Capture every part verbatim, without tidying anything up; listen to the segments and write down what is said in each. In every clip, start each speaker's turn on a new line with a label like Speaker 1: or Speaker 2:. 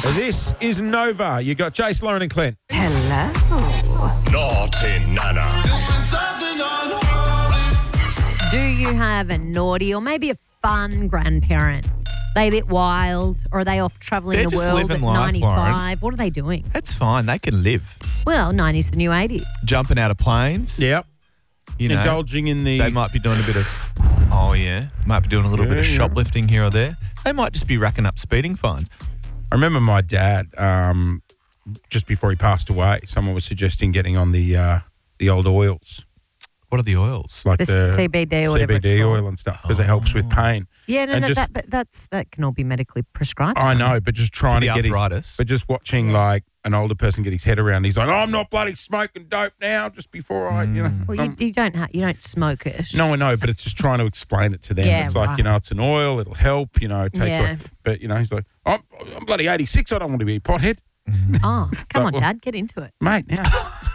Speaker 1: This is Nova. You got Jace, Lauren and Clint.
Speaker 2: Hello.
Speaker 3: Naughty Nana.
Speaker 2: Do you have a naughty or maybe a fun grandparent? They a bit wild, or are they off travelling
Speaker 4: They're
Speaker 2: the
Speaker 4: just
Speaker 2: world
Speaker 4: living
Speaker 2: at
Speaker 4: life,
Speaker 2: ninety-five?
Speaker 4: Lauren.
Speaker 2: What are they doing?
Speaker 4: That's fine. They can live.
Speaker 2: Well, ninety's the new eighty.
Speaker 4: Jumping out of planes.
Speaker 1: Yep.
Speaker 4: You know,
Speaker 1: Indulging in the...
Speaker 4: they might be doing a bit of, oh yeah, might be doing a little
Speaker 1: Yeah,
Speaker 4: bit of
Speaker 1: yeah.
Speaker 4: shoplifting here or there. They might just be racking up speeding fines.
Speaker 1: I remember my dad, um, just before he passed away, someone was suggesting getting on the uh, the old oils,
Speaker 4: What are the oils?
Speaker 1: like
Speaker 2: The
Speaker 1: the,
Speaker 2: C B D or whatever
Speaker 1: C B D
Speaker 2: it's called.
Speaker 1: oil and stuff, because it helps with pain.
Speaker 2: Yeah, no,
Speaker 1: And
Speaker 2: no,
Speaker 1: just-
Speaker 2: that, but that's that can all be medically prescribed.
Speaker 1: I know, but just trying
Speaker 4: For
Speaker 1: to
Speaker 4: the
Speaker 1: get
Speaker 4: arthritis.
Speaker 1: his, but just watching like an older person get his head around. He's like, oh, I'm not bloody smoking dope now. Just before I, you know.
Speaker 2: Well, you,
Speaker 1: um,
Speaker 2: you don't ha- you don't smoke it.
Speaker 1: no, I know, but it's just trying to explain it to them.
Speaker 2: Yeah,
Speaker 1: it's like,
Speaker 2: right.
Speaker 1: you know, it's an oil. It'll help. You know, it takes.
Speaker 2: Yeah.
Speaker 1: Like, but you know, he's like, I'm, I'm bloody eighty-six. I don't want to be a pothead,
Speaker 2: Oh, come
Speaker 1: But-
Speaker 2: on, Dad, get into it.
Speaker 1: mate. Now,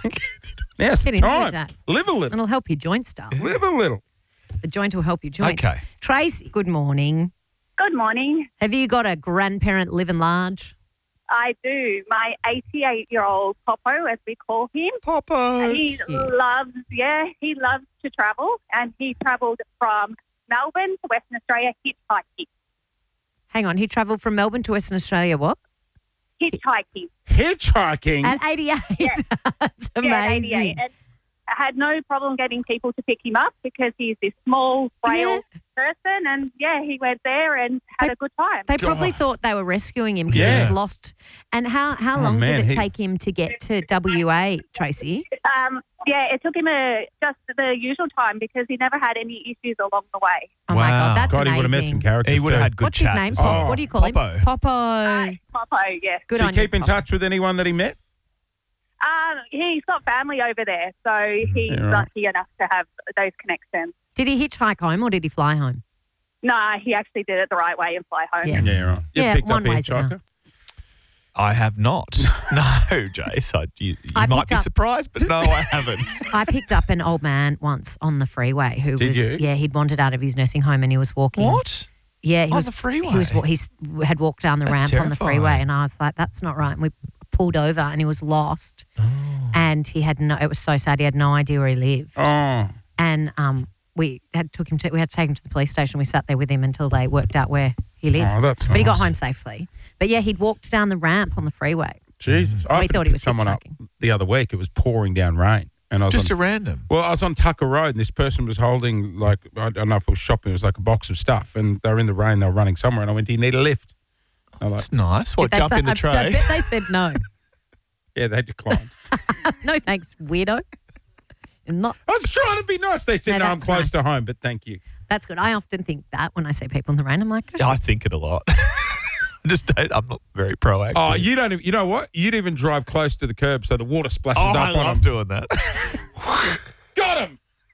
Speaker 1: now's the
Speaker 2: Get into it,
Speaker 1: time.
Speaker 2: Dad.
Speaker 1: Live a little.
Speaker 2: It'll help your joint stuff.
Speaker 1: Live a little.
Speaker 2: The joint will help your joints.
Speaker 4: Okay.
Speaker 2: Tracy, good morning.
Speaker 5: Good morning.
Speaker 2: Have you got a grandparent living large?
Speaker 5: I do. My eighty-eight-year-old Popo, as we call him,
Speaker 4: Popo.
Speaker 5: he
Speaker 2: cute.
Speaker 5: loves, yeah, he loves to travel, and he travelled from Melbourne to Western Australia hitchhiking.
Speaker 2: Hang on, he travelled from Melbourne to Western Australia. What?
Speaker 5: Hitchhiking.
Speaker 1: Hitchhiking.
Speaker 2: At eighty-eight.
Speaker 5: Yeah.
Speaker 2: That's
Speaker 5: Yeah, at
Speaker 2: amazing.
Speaker 5: eighty-eight. And I had no problem getting people to pick him up because he's this small, frail person, and yeah, he went there and had
Speaker 2: They-
Speaker 5: a good time.
Speaker 2: They probably
Speaker 4: God.
Speaker 2: thought they were rescuing him because he
Speaker 1: Yeah.
Speaker 2: was lost. And how, how
Speaker 1: Oh,
Speaker 2: long
Speaker 1: man,
Speaker 2: did it
Speaker 1: he-
Speaker 2: take him to get to W A, Tracy?
Speaker 5: Um, yeah, it took him a, just the usual time because he never had any issues along the way.
Speaker 2: Oh, my
Speaker 4: Wow.
Speaker 2: God, that's
Speaker 1: God, he would have
Speaker 2: amazing.
Speaker 1: met some characters.
Speaker 4: He would have
Speaker 1: too.
Speaker 4: had good
Speaker 2: What's
Speaker 4: chat.
Speaker 2: his name?
Speaker 4: as
Speaker 2: Pop-
Speaker 4: well.
Speaker 2: What do you call
Speaker 4: Popo.
Speaker 2: him? Popo.
Speaker 5: Uh, Popo, yes.
Speaker 2: Good
Speaker 1: Does
Speaker 2: on
Speaker 1: he keep
Speaker 2: you,
Speaker 1: in
Speaker 2: Popo.
Speaker 1: touch with anyone that he met?
Speaker 5: Um, he's got family over there, so he's
Speaker 1: Yeah, right.
Speaker 5: lucky enough to have those connections.
Speaker 2: Did he hitchhike home or did he fly home?
Speaker 5: No, he actually did it the right way and fly home.
Speaker 2: Yeah.
Speaker 1: Yeah, right. You
Speaker 2: Yeah,
Speaker 1: picked
Speaker 2: one
Speaker 1: up a
Speaker 2: way's enough.
Speaker 1: hitchhiker?
Speaker 4: I have not. No, Jace. I, you you
Speaker 2: I
Speaker 4: might
Speaker 2: picked
Speaker 4: be
Speaker 2: up-
Speaker 4: surprised, but no, I haven't.
Speaker 2: I picked up an old man once on the freeway who
Speaker 1: Did
Speaker 2: was,
Speaker 1: you?
Speaker 2: yeah, he'd wandered out of his nursing home and he was walking.
Speaker 4: What?
Speaker 2: Yeah, he
Speaker 4: On
Speaker 2: was
Speaker 4: the freeway?
Speaker 2: He was wa- he s- had walked down the
Speaker 4: That's
Speaker 2: ramp on the
Speaker 4: terrifying.
Speaker 2: freeway, and I was like, "That's not right." And we pulled over, and he was lost,
Speaker 4: Oh.
Speaker 2: and he had no. It was so sad. He had no idea where he lived,
Speaker 1: Oh,
Speaker 2: and um, we had took him to. We had to take him to the police station. We sat there with him until they worked out where he lived.
Speaker 1: Oh, that's
Speaker 2: but he got
Speaker 1: nice.
Speaker 2: home safely. But yeah, he'd walked down the ramp on the freeway.
Speaker 1: Jesus. I
Speaker 2: We
Speaker 1: offered
Speaker 2: thought
Speaker 1: to
Speaker 2: he
Speaker 1: pick
Speaker 2: was
Speaker 1: someone up
Speaker 2: hitchhiking.
Speaker 1: the other week. It was pouring down rain. And I was
Speaker 4: Just
Speaker 1: on,
Speaker 4: a random.
Speaker 1: well, I was on Tucker Road and this person was holding, like, I don't know if it was shopping, it was like a box of stuff. And they were in the rain, they were running somewhere. And I went, do you need a lift? I'm like,
Speaker 4: That's nice. What,
Speaker 2: They
Speaker 4: jump
Speaker 2: said-
Speaker 4: in the
Speaker 2: I- I
Speaker 4: tray?
Speaker 2: bet they said no.
Speaker 1: yeah, they declined.
Speaker 2: No thanks, weirdo. Not.
Speaker 1: I was trying to be nice. They said,
Speaker 2: No,
Speaker 1: no, I'm
Speaker 2: that's
Speaker 1: close
Speaker 2: nice.
Speaker 1: to home, but thank you.
Speaker 2: That's good. I often think that when I see people in the rain, I'm like,
Speaker 4: Yeah, I think it a lot. I just don't, I'm not very proactive.
Speaker 1: Oh, you don't, even- you know what? You'd even drive close to the curb so the water splashes
Speaker 4: Oh,
Speaker 1: up
Speaker 4: I
Speaker 1: on
Speaker 4: love
Speaker 1: them.
Speaker 4: doing that.
Speaker 1: Got him.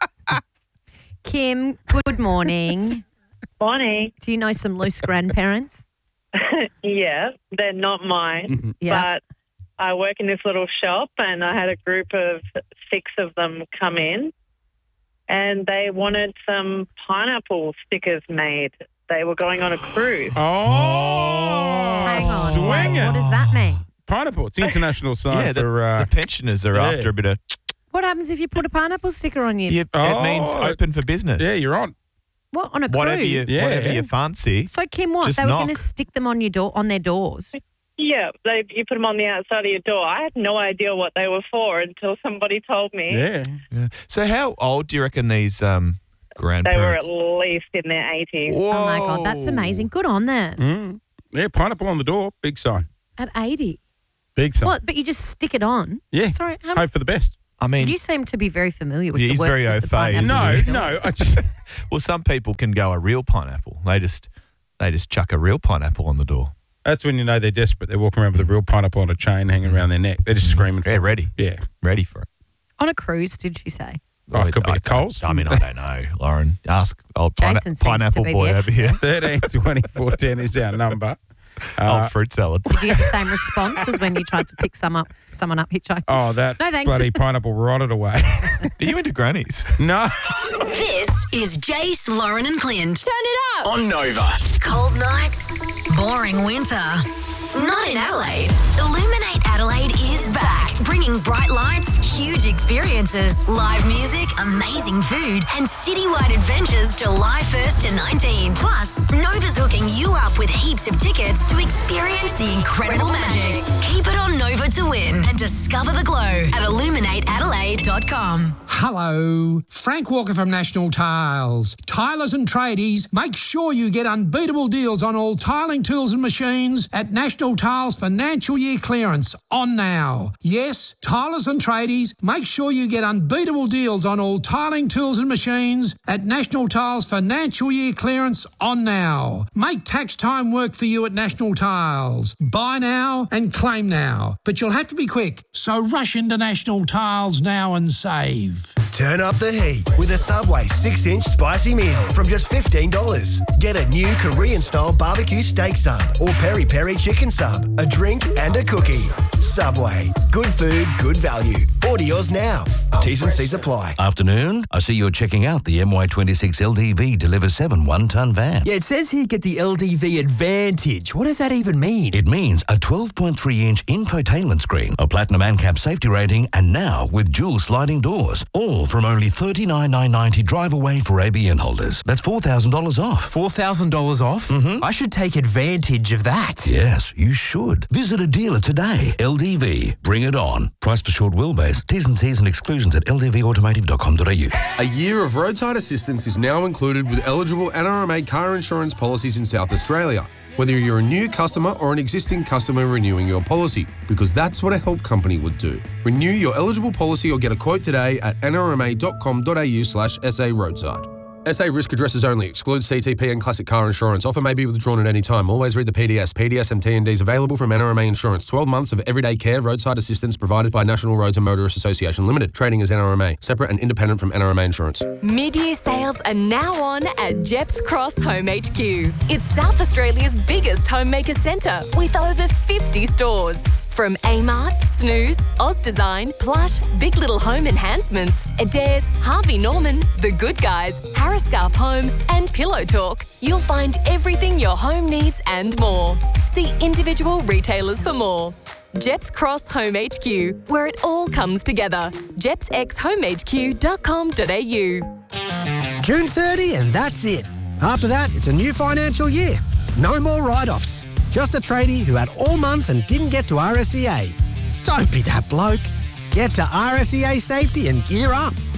Speaker 2: Kim, good morning.
Speaker 6: Morning.
Speaker 2: Do you know some loose grandparents?
Speaker 6: Yeah, they're not mine,
Speaker 2: Yeah.
Speaker 6: but I work in this little shop and I had a group of six of them come in and they wanted some pineapple stickers made. They were going on a cruise.
Speaker 1: Oh,
Speaker 2: Hang on.
Speaker 1: swing it.
Speaker 2: What does that mean?
Speaker 1: Pineapple. It's the international sign
Speaker 4: Yeah, the,
Speaker 1: for... Uh,
Speaker 4: the pensioners are
Speaker 1: yeah.
Speaker 4: after a bit of.
Speaker 2: What happens if you put a pineapple sticker on you?
Speaker 4: Yeah,
Speaker 1: Oh.
Speaker 4: It means open for business.
Speaker 1: yeah, you're on.
Speaker 2: What, on a
Speaker 4: whatever
Speaker 2: cruise?
Speaker 4: you,
Speaker 1: Yeah.
Speaker 4: whatever you fancy.
Speaker 2: So, Kim, what?
Speaker 4: Just
Speaker 2: they were
Speaker 4: knock.
Speaker 2: going to stick them on your door, on their doors?
Speaker 6: Yeah, they, you put them on the outside of your door. I had no idea what they were for until somebody told me.
Speaker 1: Yeah.
Speaker 4: Yeah. So, how old do you reckon these um,
Speaker 6: They were
Speaker 4: grandparents?
Speaker 6: at least in their eighties.
Speaker 4: Whoa.
Speaker 2: Oh, my God, that's amazing. Good on them.
Speaker 1: Mm. Yeah, pineapple on the door. Big sign.
Speaker 2: At eighty.
Speaker 1: Big sign.
Speaker 2: What? But you just stick it on?
Speaker 1: Yeah.
Speaker 2: Sorry, how
Speaker 1: Hope for the best.
Speaker 4: I mean,
Speaker 2: you seem to be very familiar with
Speaker 4: Yeah,
Speaker 2: the
Speaker 4: he's
Speaker 2: works
Speaker 4: very
Speaker 2: of the
Speaker 4: au fait,
Speaker 2: pineapple
Speaker 4: isn't
Speaker 1: No,
Speaker 4: he?
Speaker 2: sticker.
Speaker 1: no. I just,
Speaker 4: well, some people can go a real pineapple. They just they just chuck a real pineapple on the door.
Speaker 1: that's when you know they're desperate. They're walking around with a real pineapple on a chain hanging around their neck. They're just screaming.
Speaker 4: Yeah, ready,
Speaker 1: Yeah.
Speaker 4: ready for it.
Speaker 2: On a cruise, did she say?
Speaker 1: Oh, it could be
Speaker 4: I
Speaker 1: a
Speaker 4: don't-
Speaker 1: Coles.
Speaker 4: I mean, I don't know, Lauren. Ask old pine-
Speaker 2: Jason seems to
Speaker 4: pineapple
Speaker 2: be the
Speaker 4: boy over
Speaker 2: expert.
Speaker 4: here.
Speaker 1: thirteen twenty four ten is our number. Uh,
Speaker 4: old fruit salad.
Speaker 2: Did you get the same response as when you tried to pick some up, someone up hitchhiking?
Speaker 1: oh, that
Speaker 2: No, thanks.
Speaker 1: bloody pineapple rotted away.
Speaker 4: Are you into grannies?
Speaker 1: no.
Speaker 7: This is Jace, Lauren and Clint. Turn it up.
Speaker 3: On Nova.
Speaker 7: Cold nights, boring winter. Not in Adelaide. Illuminate Adelaide is back, bringing bright lights, huge experiences, live music, amazing food, and citywide adventures July first to nineteenth. Plus, Nova's hooking you up with heaps of tickets to experience the incredible magic. Keep it on Nova to win and discover the glow at illuminate adelaide dot com.
Speaker 8: Hello, Frank Walker from National Tiles. Tilers and tradies, make sure you get unbeatable deals on all tiling tools and machines at National Tiles financial year clearance on now. Yes, tilers and tradies, make sure you get unbeatable deals on all tiling tools and machines at National Tiles financial year clearance on now. Make tax time work for you at National Tiles. Buy now and claim now, but you'll have to be quick, so rush into National Tiles now and save.
Speaker 9: Turn up the heat with a Subway six inch spicy meal from just fifteen dollars. Get a new Korean-style barbecue steak sub or peri-peri chicken sub, a drink and a cookie. Subway. Good food, good value. Order yours now. T's and C's apply.
Speaker 10: Afternoon. I see you're checking out the M Y twenty-six L D V Deliver seven one-ton van.
Speaker 11: Yeah, it says here get the L D V Advantage. What does that even mean?
Speaker 10: It means a twelve point three inch infotainment screen, a platinum ANCAP safety rating, and now with dual sliding doors. All from only thirty-nine thousand nine hundred ninety drive away for A B N holders. That's four thousand dollars off.
Speaker 11: four thousand dollars off?
Speaker 10: Mm-hmm.
Speaker 11: I should take advantage of that.
Speaker 10: Yes, you should. Visit a dealer today. L D V. Bring it on. Price for short wheelbase. T's and C's and exclusions at l d v automotive dot com dot a u.
Speaker 12: A year of roadside assistance is now included with eligible N R M A car insurance policies in South Australia, whether you're a new customer or an existing customer renewing your policy, because that's what a help company would do. Renew your eligible policy or get a quote today at n r m a dot com dot a u slash s a roadside. S A risk addresses only. Excludes C T P and classic car insurance. Offer may be withdrawn at any time. Always read the P D S. P D S and T N Ds available from N R M A Insurance. twelve months of everyday care, roadside assistance provided by National Roads and Motorists Association Limited. Trading as N R M A. Separate and independent from N R M A Insurance.
Speaker 13: Mid-year sales are now on at Jeps Cross Home H Q. It's South Australia's biggest homemaker centre with over fifty stores. From Amart, Snooze, Oz Design, Plush, Big Little Home Enhancements, Adairs, Harvey Norman, The Good Guys, Harriscarf Home, and Pillow Talk, you'll find everything your home needs and more. See individual retailers for more. Jeps Cross Home H Q, where it all comes together. jeps x home h q dot com dot a u.
Speaker 14: June thirtieth and that's it. After that, it's a new financial year. No more write-offs. Just a tradie who had all month and didn't get to R S E A. Don't be that bloke. Get to R S E A Safety and gear up.